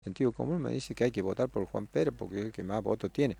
Sentido común me dice que hay que votar por Juan Pérez porque es el que más votos tiene.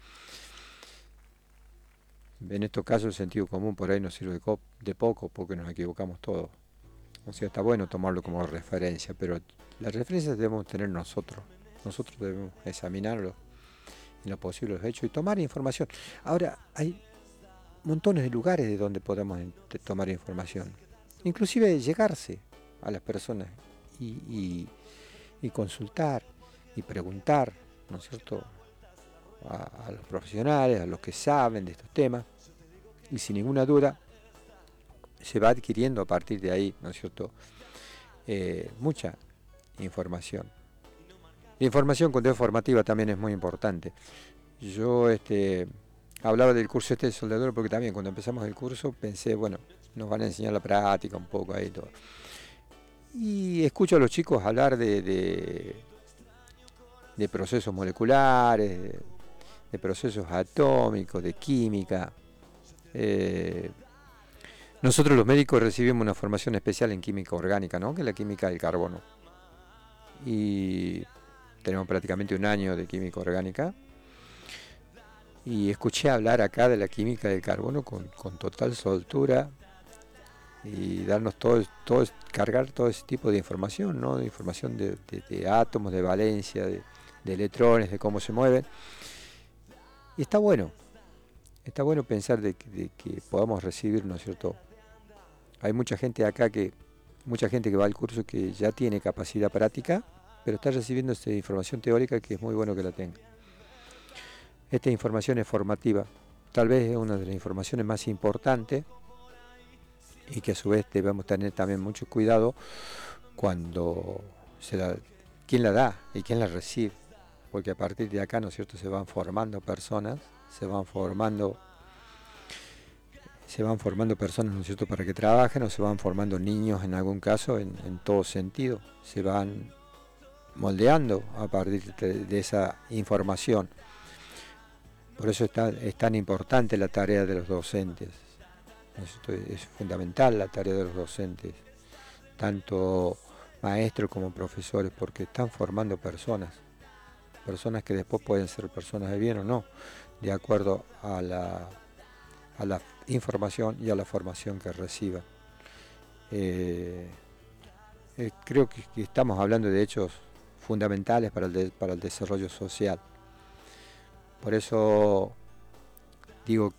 En estos casos el sentido común por ahí nos sirve de poco porque nos equivocamos todos. O sea, está bueno tomarlo como referencia, pero las referencias debemos tener nosotros. Nosotros debemos examinarlo en lo posible los hechos y tomar información. Ahora, hay montones de lugares de donde podemos tomar información. Inclusive llegarse a las personas y, y- y consultar y preguntar, ¿no es cierto?, a los profesionales, a los que saben de estos temas, y sin ninguna duda se va adquiriendo a partir de ahí, ¿no es cierto?, mucha información. La información con formativa también es muy importante. Yo hablaba del curso de soldadura porque también cuando empezamos el curso pensé, bueno, nos van a enseñar la práctica un poco ahí todo. Y escucho a los chicos hablar de procesos moleculares, de procesos atómicos, de química. Eh, Nosotros los médicos recibimos una formación especial en química orgánica, ¿no?, que es la química del carbono. Y tenemos prácticamente un año de química orgánica. Y escuché hablar acá de la química del carbono con total soltura y darnos cargar todo ese tipo de información, ¿no? De información de átomos, de valencia, de electrones, de cómo se mueven. Y está bueno pensar de que podamos recibir, ¿no es cierto? Hay mucha gente que va al curso que ya tiene capacidad práctica, pero está recibiendo esta información teórica que es muy bueno que la tenga. Esta información es formativa, tal vez es una de las informaciones más importantes y que a su vez debemos tener también mucho cuidado cuando quién la da y quién la recibe, porque a partir de acá, ¿no es cierto?, se van formando personas, se van formando se van formando personas, ¿no es cierto?, para que trabajen, o se van formando niños en algún caso, en todo sentido, se van moldeando a partir de esa información. Por eso es tan importante la tarea de los docentes. Es fundamental la tarea de los docentes, tanto maestros como profesores, porque están formando personas que después pueden ser personas de bien o no, de acuerdo a la información y a la formación que reciban. Eh, Creo que estamos hablando de hechos fundamentales para el desarrollo social. Por eso digo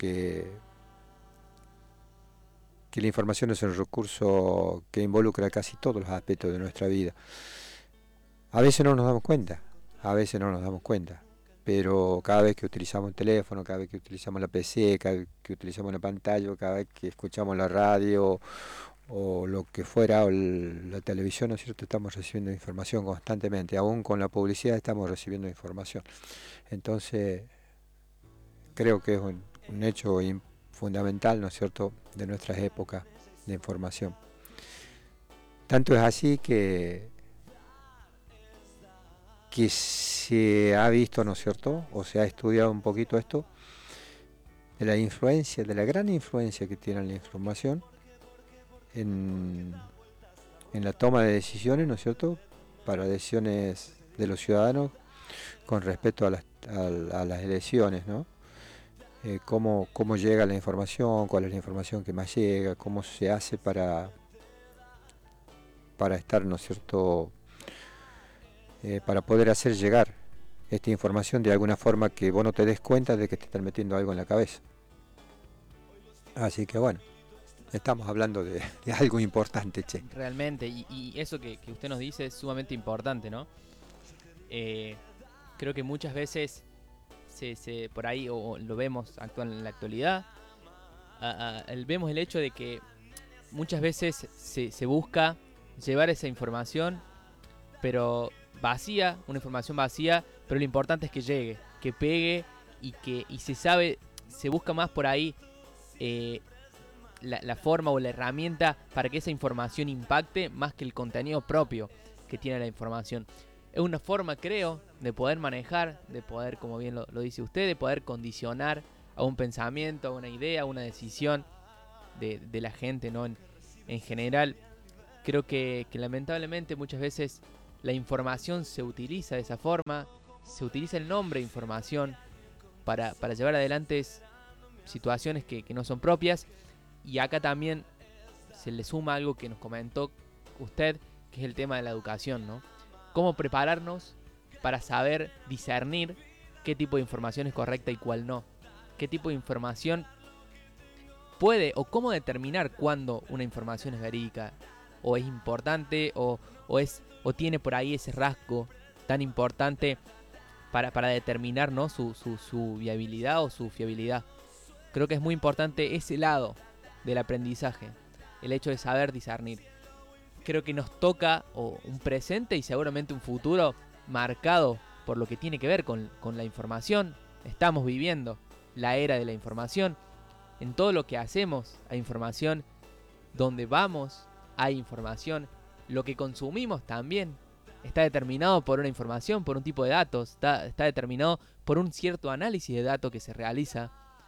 que la información es un recurso que involucra casi todos los aspectos de nuestra vida. A veces no nos damos cuenta, a veces no nos damos cuenta, pero cada vez que utilizamos el teléfono, cada vez que utilizamos la PC, cada vez que utilizamos la pantalla, cada vez que escuchamos la radio o lo que fuera, o la televisión, ¿no es cierto?, estamos recibiendo información constantemente, aún con la publicidad estamos recibiendo información. Entonces, creo que es un hecho fundamental, ¿no es cierto?, de nuestras épocas de información. Tanto es así que se ha visto, ¿no es cierto?, o se ha estudiado un poquito esto, de la influencia, de la gran influencia que tiene la información en, en la toma de decisiones, ¿no es cierto?, para decisiones de los ciudadanos con respecto a las elecciones, ¿no? Cómo llega la información, cuál es la información que más llega, cómo se hace para estar, ¿no es cierto?, para poder hacer llegar esta información de alguna forma que vos no te des cuenta de que te están metiendo algo en la cabeza. Así que bueno, estamos hablando de algo importante, che. Realmente, y eso que usted nos dice es sumamente importante, ¿no? Eh, Creo que muchas veces por ahí o lo vemos actual en la actualidad, vemos el hecho de que muchas veces se busca llevar esa información, pero vacía, una información vacía, pero lo importante es que llegue, que pegue y se sabe, se busca más por ahí eh, la forma o la herramienta para que esa información impacte más que el contenido propio que tiene la información. Es una forma, creo, de poder manejar, de poder, como bien lo dice usted, de poder condicionar a un pensamiento, a una idea, a una decisión de la gente, ¿no? En general, creo que lamentablemente muchas veces la información se utiliza de esa forma, se utiliza el nombre información para llevar adelante situaciones que no son propias. Y acá también se le suma algo que nos comentó usted, que es el tema de la educación, ¿no? Cómo prepararnos para saber discernir qué tipo de información es correcta y cuál no. Qué tipo de información puede, o cómo determinar cuándo una información es verídica o es importante o tiene por ahí ese rasgo tan importante para determinar, ¿no?, su viabilidad o su fiabilidad. Creo que es muy importante ese lado del aprendizaje, el hecho de saber discernir. Creo que nos toca un presente y seguramente un futuro marcado por lo que tiene que ver con la información. Estamos viviendo la era de la información. En todo lo que hacemos hay información, donde vamos hay información, lo que consumimos también está determinado por una información, por un tipo de datos, está determinado por un cierto análisis de datos que se realiza.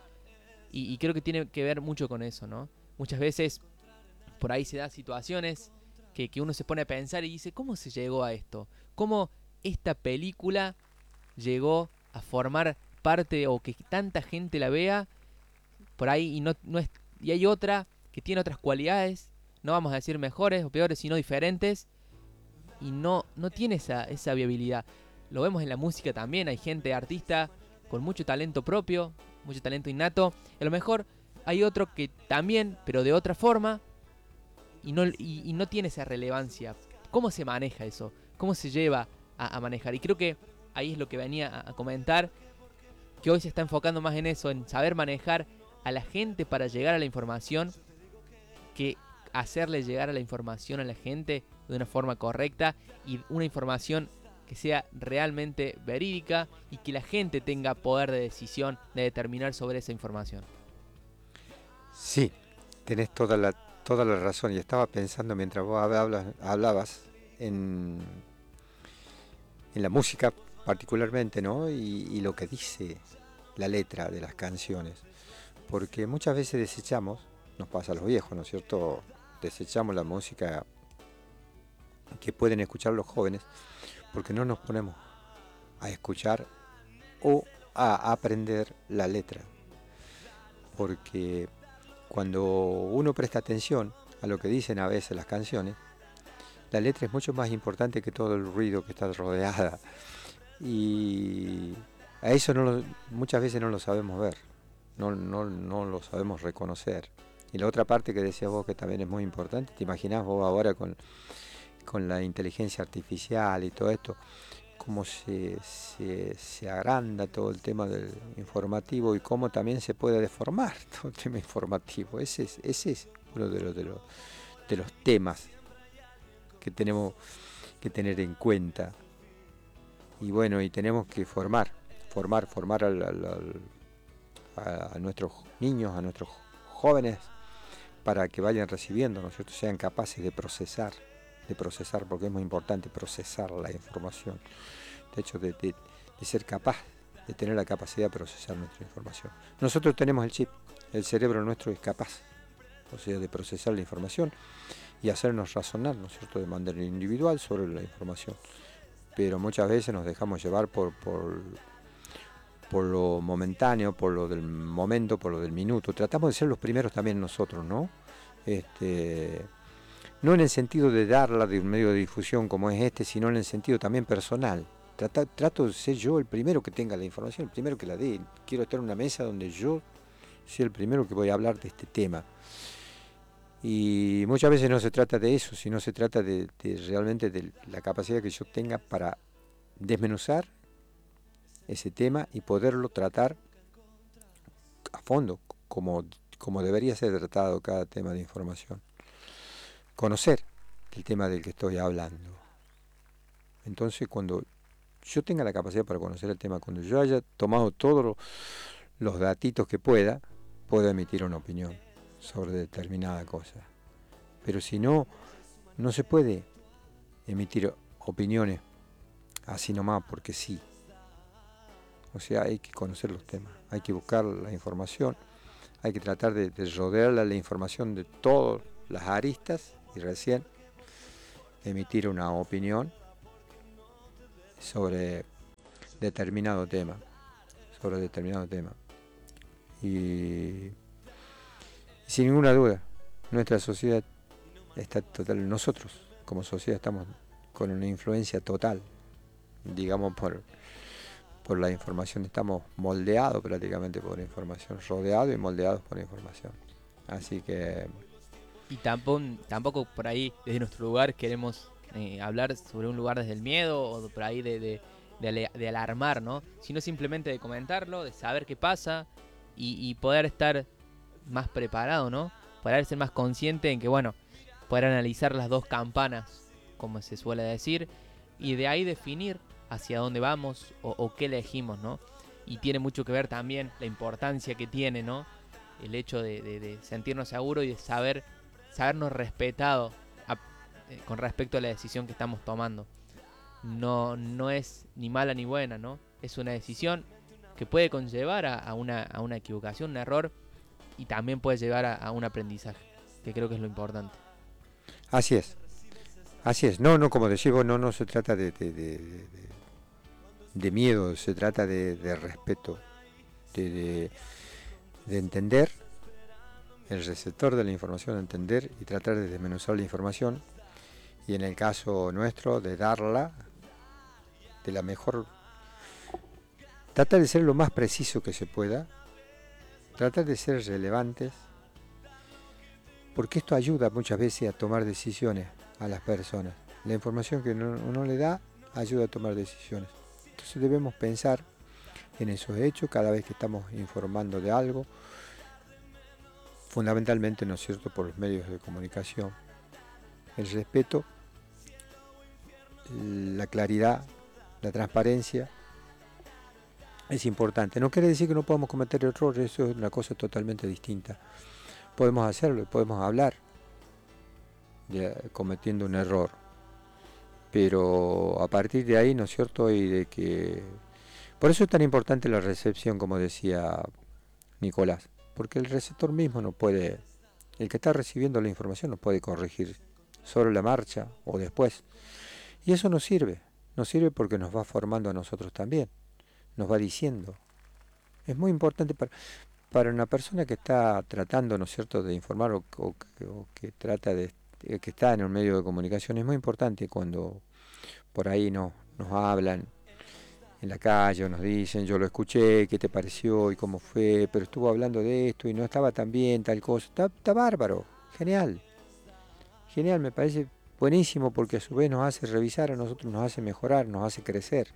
Y creo que tiene que ver mucho con eso, ¿no? Muchas veces por ahí se da situaciones que uno se pone a pensar y dice, ¿cómo se llegó a esto? ¿Cómo esta película llegó a formar parte o que tanta gente la vea por ahí y hay otra que tiene otras cualidades, no vamos a decir mejores o peores, sino diferentes, y no tiene esa viabilidad? Lo vemos en la música también, hay gente, artista con mucho talento propio, mucho talento innato, a lo mejor hay otro que también, pero de otra forma, y no tiene esa relevancia. ¿Cómo se maneja eso? ¿Cómo se lleva a manejar? Y creo que ahí es lo que venía a comentar, que hoy se está enfocando más en eso, en saber manejar a la gente para llegar a la información, que hacerle llegar a la información a la gente de una forma correcta y una información que sea realmente verídica y que la gente tenga poder de decisión de determinar sobre esa información. Sí, tenés toda la razón. Y estaba pensando mientras vos hablabas en la música particularmente, ¿no? Y lo que dice la letra de las canciones. Porque muchas veces desechamos, nos pasa a los viejos, ¿no es cierto? Desechamos la música que pueden escuchar los jóvenes porque no nos ponemos a escuchar o a aprender la letra. Porque cuando uno presta atención a lo que dicen a veces las canciones, la letra es mucho más importante que todo el ruido que está rodeada. Y a eso muchas veces no lo sabemos ver, no lo sabemos reconocer. Y la otra parte que decías vos, que también es muy importante, te imaginás vos ahora con la inteligencia artificial y todo esto, cómo se agranda todo el tema del informativo y cómo también se puede deformar todo el tema informativo. Ese es uno de los temas que tenemos que tener en cuenta. Y bueno, y tenemos que formar a nuestros niños, a nuestros jóvenes, para que vayan recibiendo, ¿no es cierto?, sean capaces de procesar, porque es muy importante procesar la información. De hecho, de ser capaz de tener la capacidad de procesar nuestra información. Nosotros tenemos el chip, el cerebro nuestro es capaz, o sea, de procesar la información y hacernos razonar, ¿no es cierto?, de manera individual sobre la información. Pero muchas veces nos dejamos llevar por lo momentáneo, por lo del momento, por lo del minuto. Tratamos de ser los primeros también nosotros, ¿no? No en el sentido de darla de un medio de difusión como es sino en el sentido también personal. Trato de ser yo el primero que tenga la información, el primero que la dé. Quiero estar en una mesa donde yo sea el primero que voy a hablar de este tema. Y muchas veces no se trata de eso, sino se trata de realmente de la capacidad que yo tenga para desmenuzar ese tema y poderlo tratar a fondo, como debería ser tratado cada tema de información. Conocer el tema del que estoy hablando. Entonces, cuando yo tenga la capacidad para conocer el tema, cuando yo haya tomado todos los datitos que puedo emitir una opinión sobre determinada cosa. Pero si no se puede emitir opiniones así nomás porque sí. O sea, hay que conocer los temas, hay que buscar la información, hay que tratar de rodearla la información de todas las aristas y recién emitir una opinión sobre determinado tema, y sin ninguna duda nuestra sociedad está total, nosotros como sociedad estamos con una influencia total, digamos, por la información, estamos moldeados prácticamente por la información, rodeados y moldeados por la información. Así que... Y tampoco por ahí, desde nuestro lugar, queremos hablar sobre un lugar desde el miedo o por ahí de alarmar, ¿no? Sino simplemente de comentarlo, de saber qué pasa y poder estar más preparado, ¿no? Poder ser más consciente en que, bueno, poder analizar las dos campanas, como se suele decir, y de ahí definir hacia dónde vamos o qué elegimos, ¿no? Y tiene mucho que ver también la importancia que tiene, ¿no? El hecho de sentirnos seguros y de sabernos respetados con respecto a la decisión que estamos tomando. No es ni mala ni buena, ¿no? Es una decisión que puede conllevar a una equivocación, un error, y también puede llegar a un aprendizaje, que creo que es lo importante. Así es. No, como decís vos, no se trata de miedo, se trata de respeto, de entender el receptor de la información, entender y tratar de desmenuzar la información, y en el caso nuestro de darla de la mejor, tratar de ser lo más preciso que se pueda, tratar de ser relevantes, porque esto ayuda muchas veces a tomar decisiones a las personas. La información que uno le da ayuda a tomar decisiones. Entonces debemos pensar en esos hechos cada vez que estamos informando de algo, fundamentalmente, ¿no es cierto?, por los medios de comunicación. El respeto, la claridad, la transparencia es importante. No quiere decir que no podamos cometer errores, eso es una cosa totalmente distinta. Podemos hacerlo, podemos hablar cometiendo un error, pero a partir de ahí, ¿no es cierto?, y de que... Por eso es tan importante la recepción, como decía Nicolás, porque el receptor mismo no puede, el que está recibiendo la información no puede corregir sobre la marcha o después. Y eso nos sirve porque nos va formando a nosotros también, nos va diciendo. Es muy importante para una persona que está tratando, ¿no es cierto?, de informar o que trata de que está en un medio de comunicación, es muy importante cuando por ahí nos hablan en la calle o nos dicen, yo lo escuché, qué te pareció y cómo fue, pero estuvo hablando de esto y no estaba tan bien, tal cosa. Está bárbaro, genial, me parece buenísimo, porque a su vez nos hace revisar a nosotros, nos hace mejorar, nos hace crecer.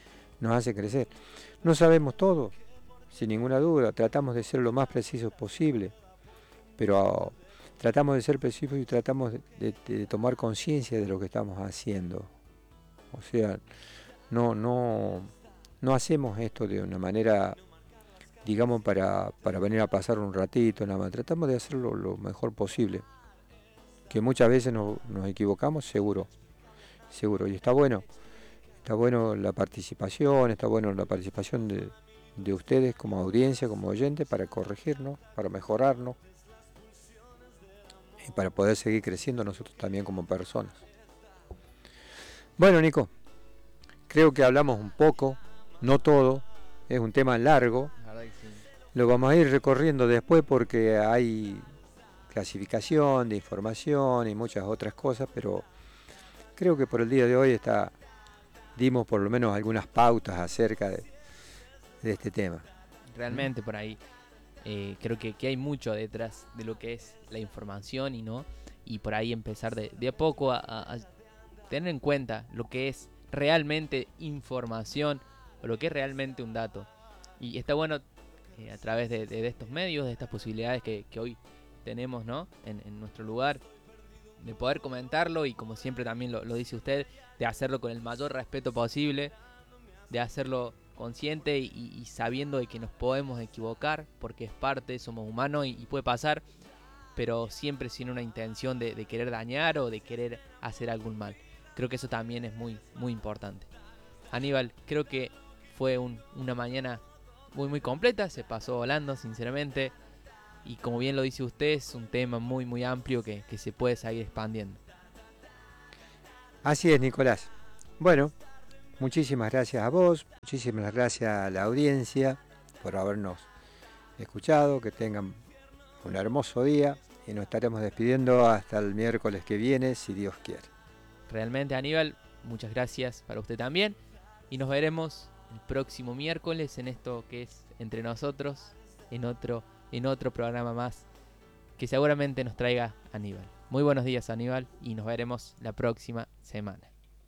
No sabemos todo, sin ninguna duda, tratamos de ser lo más precisos posible, pero tratamos de ser precisos y tratamos de tomar conciencia de lo que estamos haciendo. O sea, no hacemos esto de una manera, digamos, para venir a pasar un ratito, nada más. Tratamos de hacerlo lo mejor posible. Que muchas veces nos equivocamos, seguro. Y está bueno la participación, de ustedes como audiencia, como oyentes, para corregirnos, para mejorarnos y para poder seguir creciendo nosotros también como personas. Bueno, Nico, creo que hablamos un poco, no todo, es un tema largo. La verdad que sí. Lo vamos a ir recorriendo después porque hay clasificación de información y muchas otras cosas, pero creo que por el día de hoy dimos por lo menos algunas pautas acerca de este tema. Realmente por ahí creo que hay mucho detrás de lo que es la información y por ahí empezar de a poco a tener en cuenta lo que es realmente información o lo que es realmente un dato. Y está bueno a través de estos medios, de estas posibilidades que hoy tenemos, ¿no?, en nuestro lugar, de poder comentarlo y, como siempre también lo dice usted, de hacerlo con el mayor respeto posible, de hacerlo consciente y sabiendo de que nos podemos equivocar, porque es parte, somos humanos y puede pasar, pero siempre sin una intención de querer dañar o de querer hacer algún mal. Creo que eso también es muy, muy importante. Aníbal, creo que fue una mañana muy completa, se pasó volando, sinceramente, y como bien lo dice usted, es un tema muy, muy amplio que se puede seguir expandiendo. Así es, Nicolás. Bueno, muchísimas gracias a vos, muchísimas gracias a la audiencia por habernos escuchado, que tengan un hermoso día y nos estaremos despidiendo hasta el miércoles que viene, si Dios quiere. Realmente, Aníbal, muchas gracias para usted también y nos veremos el próximo miércoles en esto que es Entre Nosotros, en otro programa más que seguramente nos traiga Aníbal. Muy buenos días, Aníbal, y nos veremos la próxima semana.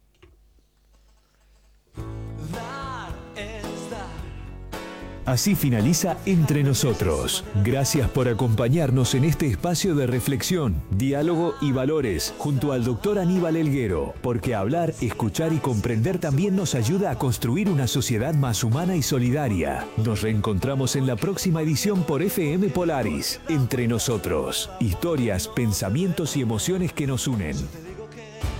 Así finaliza Entre Nosotros. Gracias por acompañarnos en este espacio de reflexión, diálogo y valores junto al Dr. Aníbal Helguero, porque hablar, escuchar y comprender también nos ayuda a construir una sociedad más humana y solidaria. Nos reencontramos en la próxima edición por FM Polaris. Entre Nosotros. Historias, pensamientos y emociones que nos unen.